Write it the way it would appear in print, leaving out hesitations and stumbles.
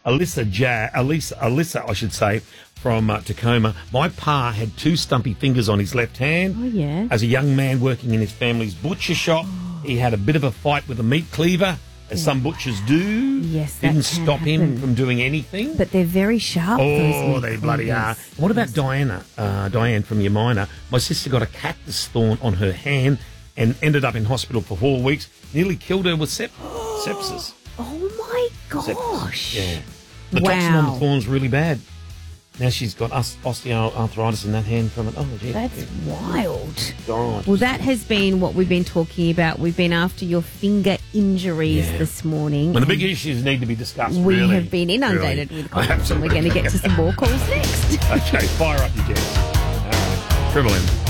Alyssa, I should say, from Tacoma. My pa had 2 stumpy fingers on his left hand. Oh, yeah. As a young man working in his family's butcher shop, he had a bit of a fight with a meat cleaver, as some butchers do. Yes, that Didn't can stop him happen. from doing anything. But they're very sharp, those Oh, meat they bloody are. cleavers. What about Diane from Yamina? My sister got a cactus thorn on her hand and ended up in hospital for 4 weeks. Nearly killed her with sepsis. Oh, my gosh. Yeah. The toxin on the Wow. thorn's really bad. Now she's got osteoarthritis in that hand from it. Oh, gee. That's wild. God. Well, that has been what we've been talking about. We've been after your finger injuries this morning. When the big issues need to be discussed, We really, have been inundated really. with calls, and we're going to get to some more calls next. Okay, fire up your jets. Triple M.